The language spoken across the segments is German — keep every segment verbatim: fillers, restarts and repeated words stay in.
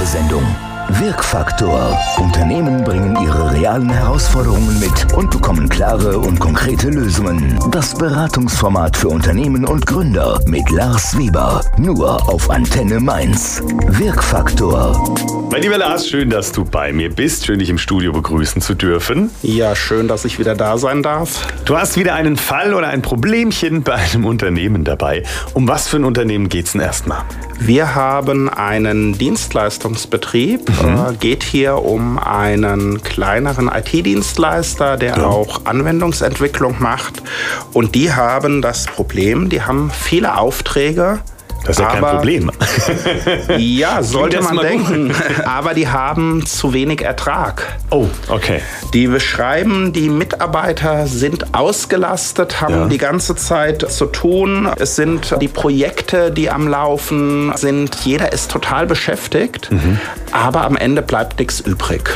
Radiosendung. Wirkfaktor. Unternehmen bringen ihre realen Herausforderungen mit und bekommen klare und konkrete Lösungen. Das Beratungsformat für Unternehmen und Gründer mit Lars Weber. Nur auf Antenne Mainz. Wirkfaktor. Mein lieber Lars, schön, dass du bei mir bist. Schön, dich im Studio begrüßen zu dürfen. Ja, schön, dass ich wieder da sein darf. Du hast wieder einen Fall oder ein Problemchen bei einem Unternehmen dabei. Um was für ein Unternehmen geht's denn erstmal? Wir haben einen Dienstleistungsbetrieb. Mhm. Äh, geht hier um einen kleineren I T-Dienstleister, der ja. auch Anwendungsentwicklung macht. Und die haben das Problem, die haben viele Aufträge. Das ist ja kein aber, Problem. Ja, sollte man denken. Aber die haben zu wenig Ertrag. Oh, okay. Die beschreiben, die Mitarbeiter sind ausgelastet, haben ja. die ganze Zeit zu tun. Es sind die Projekte, die am Laufen sind. Jeder ist total beschäftigt, mhm. aber am Ende bleibt nichts übrig.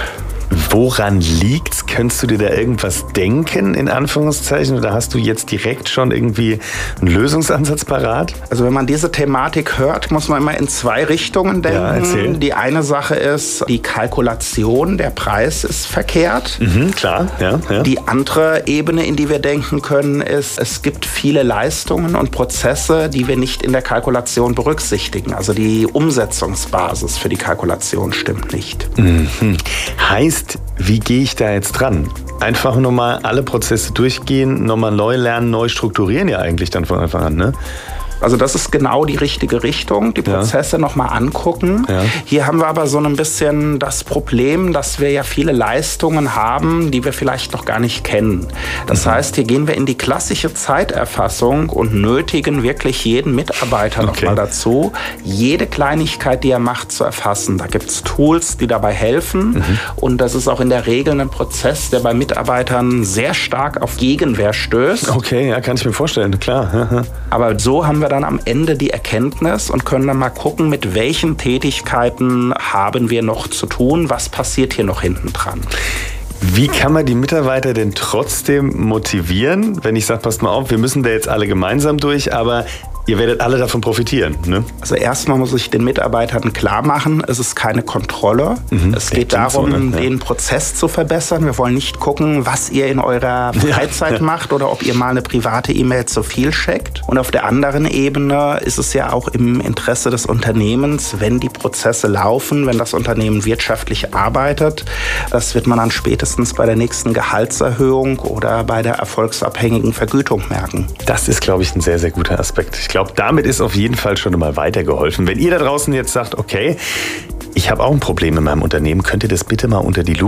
Woran liegt's? Könntest du dir da irgendwas denken, in Anführungszeichen? Oder hast du jetzt direkt schon irgendwie einen Lösungsansatz parat? Also wenn man diese Thematik hört, muss man immer in zwei Richtungen denken. Ja, erzähl. Die eine Sache ist, die Kalkulation, der Preis ist verkehrt. Mhm, klar, ja, ja. Die andere Ebene, in die wir denken können, ist, es gibt viele Leistungen und Prozesse, die wir nicht in der Kalkulation berücksichtigen. Also die Umsetzungsbasis für die Kalkulation stimmt nicht. Mhm. Heißt, wie gehe ich da jetzt dran? Einfach nochmal alle Prozesse durchgehen, nochmal neu lernen, neu strukturieren ja eigentlich dann von Anfang an, ne? Also das ist genau die richtige Richtung, die Prozesse ja. nochmal angucken. Ja. Hier haben wir aber so ein bisschen das Problem, dass wir ja viele Leistungen haben, die wir vielleicht noch gar nicht kennen. Das mhm. heißt, hier gehen wir in die klassische Zeiterfassung und nötigen wirklich jeden Mitarbeiter okay. nochmal dazu, jede Kleinigkeit, die er macht, zu erfassen. Da gibt es Tools, die dabei helfen. Mhm. Und das ist auch in der Regel ein Prozess, der bei Mitarbeitern sehr stark auf Gegenwehr stößt. Okay, ja, kann ich mir vorstellen, klar. Aber so haben wir dann am Ende die Erkenntnis und können dann mal gucken, mit welchen Tätigkeiten haben wir noch zu tun, was passiert hier noch hinten dran. Wie kann man die Mitarbeiter denn trotzdem motivieren, wenn ich sage, passt mal auf, wir müssen da jetzt alle gemeinsam durch, aber ihr werdet alle davon profitieren, ne? Also erstmal muss ich den Mitarbeitern klar machen, es ist keine Kontrolle. Mhm. Es geht darum, so, ne? ja. den Prozess zu verbessern. Wir wollen nicht gucken, was ihr in eurer Freizeit ja. macht oder ob ihr mal eine private E-Mail zu viel checkt. Und auf der anderen Ebene ist es ja auch im Interesse des Unternehmens, wenn die Prozesse laufen, wenn das Unternehmen wirtschaftlich arbeitet. Das wird man dann spätestens bei der nächsten Gehaltserhöhung oder bei der erfolgsabhängigen Vergütung merken. Das ist, glaube ich, ein sehr, sehr guter Aspekt. Ich glaube, damit ist auf jeden Fall schon mal weitergeholfen. Wenn ihr da draußen jetzt sagt, okay, ich habe auch ein Problem in meinem Unternehmen, könnt ihr das bitte mal unter die Lupe